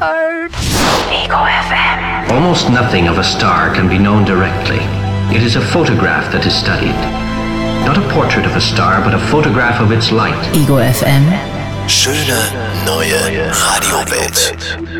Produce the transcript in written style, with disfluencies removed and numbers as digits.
heart. Ego FM. Almost nothing of a star can be known directly. It is a photograph that is studied. Not a portrait of a star, but a photograph of its light. Ego FM. Schöne neue Radiowelt.